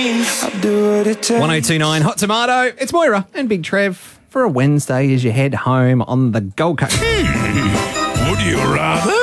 I'll do what it takes. 1029 Hot Tomato. It's Moira and Big Trev for a Wednesday as you head home on the Gold Coast. Would you rather?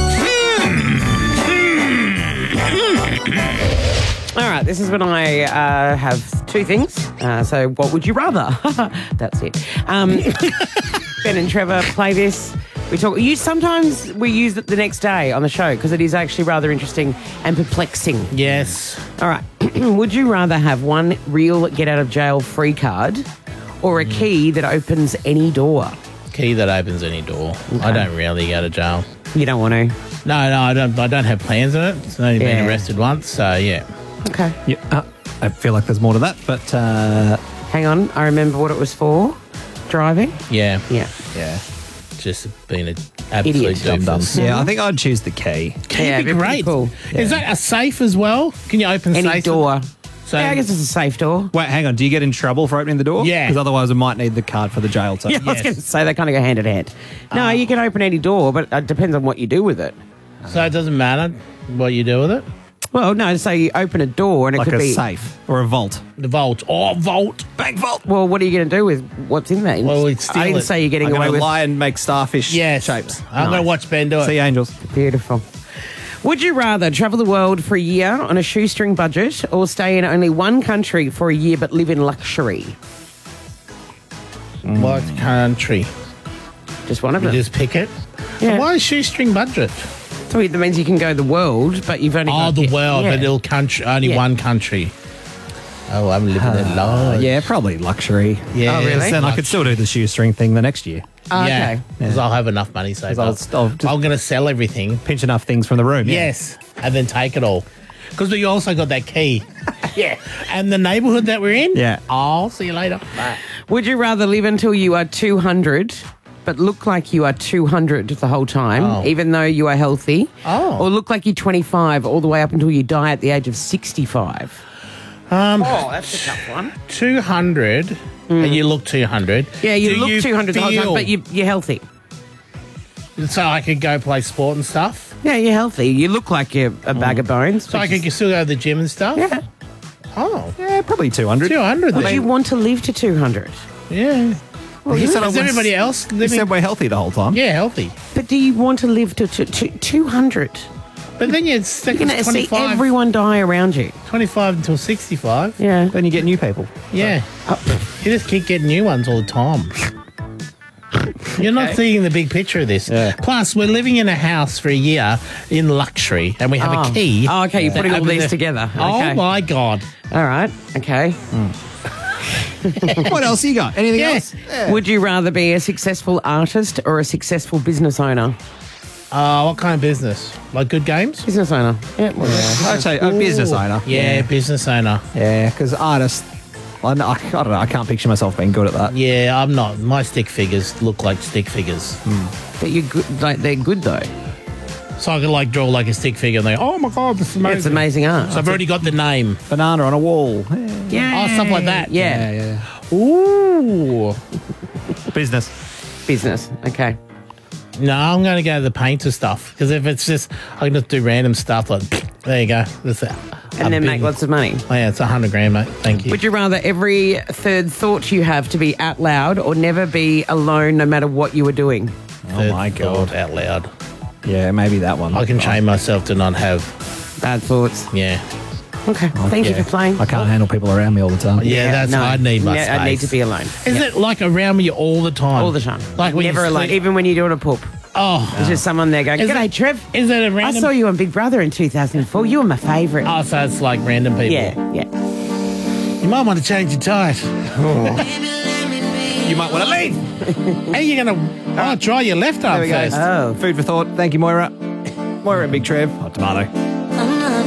All right, this is when I have two things. So what would you rather? That's it. Ben and Trevor play this. Sometimes we use it the next day on the show because it is actually rather interesting and perplexing. Yes. All right. Would you rather have one real get-out-of-jail-free card or a key that opens any door? Key that opens any door. Okay. I don't really go to jail. You don't want to? No, I don't have plans on it. It's only been arrested once, so yeah. Okay. Yeah, I feel like there's more to that, but... Hang on. I remember what it was for. Driving? Yeah. Yeah. yeah. Just been an absolute Idiot. doofus. Yeah, I think I'd choose the key. Key Yeah, would be it'd be pretty great. cool. Is that a safe as well? Can you open Any safe? door. So, Yeah, I guess it's a safe door. Wait, hang on. Do you get in trouble for opening the door? Yeah. Because otherwise I might need the card for the jail too. Yeah, I was going to say they kind of go hand in hand. No, you can open any door, but it depends on what you do with it. so it doesn't matter what you do with it? Well, no, so you open a door and it Like could a be... safe or a vault. The vault. Oh, vault. Bank vault. Well, what are you going to do with what's in there? Well, we'd steal I didn't it. say you're getting I'm away going to with... lie and make starfish Yes. shapes. I'm going to watch Ben do it. Sea angels. Beautiful. Would you rather travel the world for a year on a shoestring budget or stay in only one country for a year but live in luxury? What country? Just one of You them. just pick it? Yeah. Why is shoestring budget? So that means you can go the world, but you've only Oh, got... the world, Yeah. but little country, only Yeah. one country. Oh, I'm living it large. Yeah, probably luxury. Yeah. Oh, really? Then I could still do the shoestring thing the next year. Oh, Yeah, okay. because I'll have enough money saved up. I'll just I'm going to sell everything. pinch enough things from the room. Yeah. Yes, and then take it all. Because we also got that key. Yeah. And the neighbourhood that we're in? Yeah. I'll see you later. Bye. Would you rather live until you are 200 but look like you are 200 the whole time, Oh. even though you are healthy? Oh. Or look like you're 25 all the way up until you die at the age of 65? Oh, that's a tough one. 200, and you look 200. Yeah, you Do look 200 the whole time, feel- but you're healthy. So I could go play sport and stuff? Yeah, you're healthy. You look like you're a bag of bones. So I could still go to the gym and stuff? Yeah. Oh, Yeah, probably 200. 200 Would then. you want to live to 200? Yeah. He said I Is wouldn't- everybody else He living? said we're healthy the whole time. Yeah, healthy. But do you want to live to 200? But then you're stuck You're going at to see 25, everyone die around you. 25 until 65. Yeah. Then you get new people. Yeah. You just keep getting new ones all the time. You're not seeing the big picture of this. Yeah. Plus, we're living in a house for a year in luxury, and we have a key. Oh, okay, you're that putting all opens these the- together. Oh, Okay. my God. All right. Okay. What else you got? Anything else? Would you rather be a successful artist or a successful business owner? What kind of business? Like good games? Business owner. Yeah. I'd say a business owner. Yeah, business owner. Yeah, because artist, I don't know, I can't picture myself being good at that. Yeah, I'm not. My stick figures look like stick figures. But you're good. Like they're good though. So I could like draw like a stick figure and they, oh my God, this is amazing. It's amazing art. So I've already got the name. Banana on a wall. Yeah. Oh, stuff like that. Yeah. Ooh. Business. Business. Okay. No, I'm going to go to the painter stuff because if it's just, I can just do random stuff like, there you go. That's it. And then make lots of money. Oh yeah, it's $100,000, mate. Thank you. Would you rather every third thought you have to be out loud or never be alone no matter what you were doing? Oh my God. Out loud. Yeah, maybe that one. I can train myself to not have. Bad thoughts. Yeah. Okay. Thank you yeah. for playing. I can't handle people around me all the time. Yeah, that's no. I need my Yeah, space. I need to be alone. Is it like around me all the time? All the time. Like when never you alone. sleep- Even when you're doing a poop. Oh. There's just someone there going, Is "G'day, it- Trev. Is it a I random? saw you on Big Brother in 2004. You were my favourite." Oh, so it's like random people. Yeah. You might want to change your tire. You might want to leave. How are you going to try your left arm There we go. first? Oh. Food for thought. Thank you, Moira. Moira and Big Trev. Hot tomato.